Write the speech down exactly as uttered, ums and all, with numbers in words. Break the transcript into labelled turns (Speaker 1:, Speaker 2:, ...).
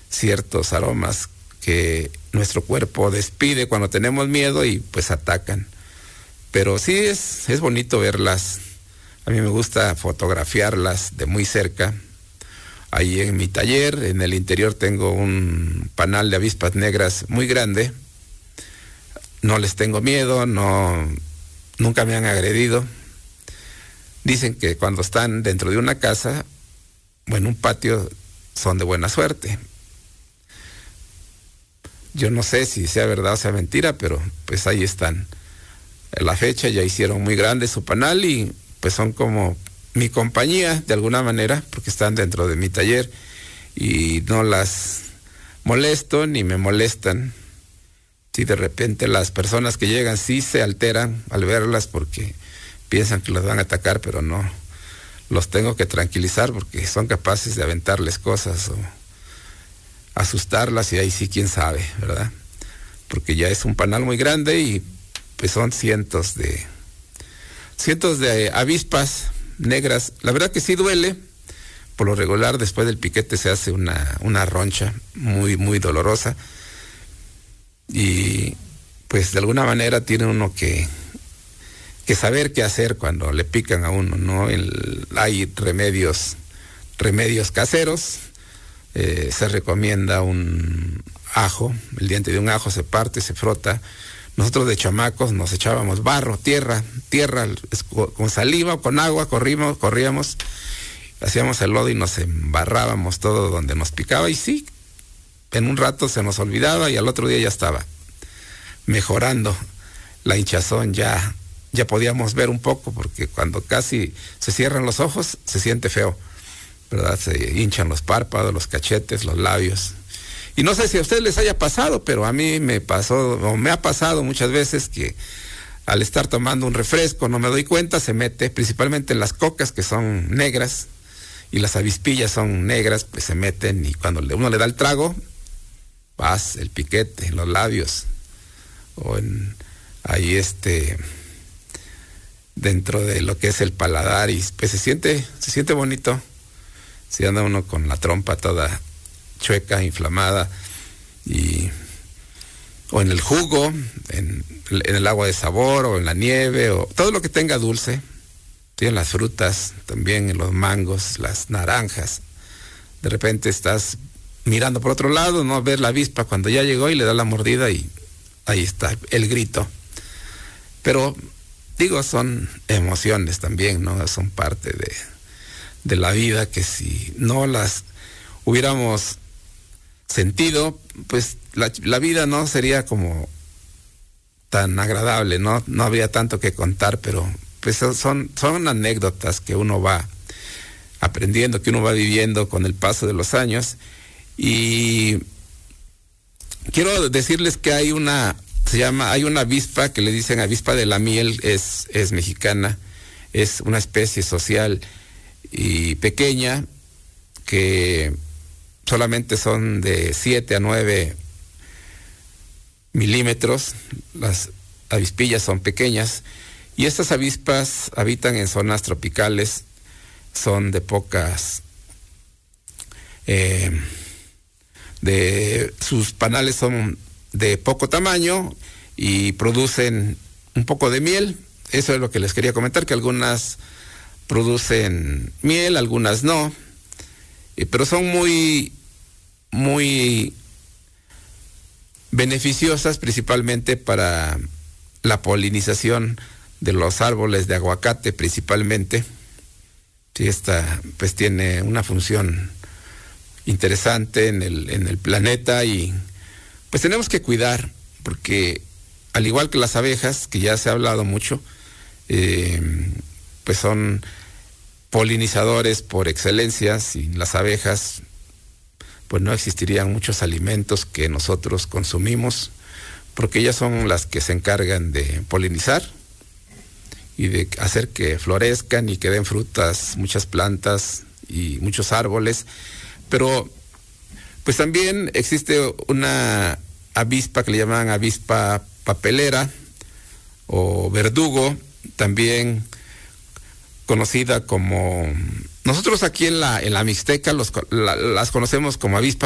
Speaker 1: ciertos aromas que nuestro cuerpo despide cuando tenemos miedo y pues atacan. Pero sí es, es bonito verlas. A mí me gusta fotografiarlas de muy cerca. Ahí en mi taller, en el interior, tengo un panal de avispas negras muy grande. No les tengo miedo, no, nunca me han agredido. Dicen que cuando están dentro de una casa o en un patio son de buena suerte. Yo no sé si sea verdad o sea mentira, pero pues ahí están. A la fecha ya hicieron muy grande su panal y pues son como mi compañía de alguna manera, porque están dentro de mi taller y no las molesto ni me molestan. Si de repente las personas que llegan sí se alteran al verlas porque piensan que los van a atacar, pero no. Los tengo que tranquilizar porque son capaces de aventarles cosas o asustarlas y ahí sí quién sabe, ¿verdad? Porque ya es un panal muy grande y pues son cientos de cientos de avispas negras. La verdad que sí duele. Por lo regular después del piquete se hace una, una roncha muy, muy dolorosa. Y pues de alguna manera tiene uno que, que saber qué hacer cuando le pican a uno, ¿no? El, hay remedios, remedios caseros. Eh, se recomienda un ajo, el diente de un ajo se parte, se frota. Nosotros de chamacos nos echábamos barro, tierra, tierra, con saliva o con agua, corrimos, corríamos, hacíamos el lodo y nos embarrábamos todo donde nos picaba y sí, en un rato se nos olvidaba y al otro día ya estaba mejorando la hinchazón, ya, ya podíamos ver un poco, porque cuando casi se cierran los ojos se siente feo, ¿verdad? Se hinchan los párpados, los cachetes, los labios. Y no sé si a ustedes les haya pasado, pero a mí me pasó, o me ha pasado muchas veces que al estar tomando un refresco, no me doy cuenta, se mete, principalmente en las cocas que son negras, y las avispillas son negras, pues se meten, y cuando uno le da el trago, paz, el piquete en los labios, o en, ahí este, dentro de lo que es el paladar, y pues se siente, se siente bonito, si anda uno con la trompa toda chueca, inflamada, y o en el jugo, en, en el agua de sabor, o en la nieve, o todo lo que tenga dulce, ¿sí? En las frutas, también en los mangos, las naranjas. De repente estás mirando por otro lado, no ves la avispa cuando ya llegó y le da la mordida y ahí está el grito. Pero digo, son emociones también, ¿no? Son parte de, de la vida que si no las hubiéramos sentido, pues la, la vida no sería como tan agradable, ¿no? No habría tanto que contar, pero pues son, son anécdotas que uno va aprendiendo, que uno va viviendo con el paso de los años. Y quiero decirles que hay una, se llama, hay una avispa que le dicen avispa de la miel, es, es mexicana, es una especie social y pequeña que solamente son de siete a nueve milímetros, las avispillas son pequeñas, y estas avispas habitan en zonas tropicales, son de pocas, eh, de sus panales son de poco tamaño y producen un poco de miel. Eso es lo que les quería comentar, que algunas producen miel, algunas no, eh, pero son muy muy beneficiosas principalmente para la polinización de los árboles de aguacate principalmente. Sí, esta pues tiene una función interesante en el, en el planeta y pues tenemos que cuidar, porque al igual que las abejas, que ya se ha hablado mucho, eh, pues son polinizadores por excelencia. Sin las abejas pues no existirían muchos alimentos que nosotros consumimos, porque ellas son las que se encargan de polinizar y de hacer que florezcan y que den frutas, muchas plantas y muchos árboles. Pero pues también existe una avispa que le llaman avispa papelera o verdugo, también conocida como, nosotros aquí en la en la Mixteca los, la, las conocemos como avispa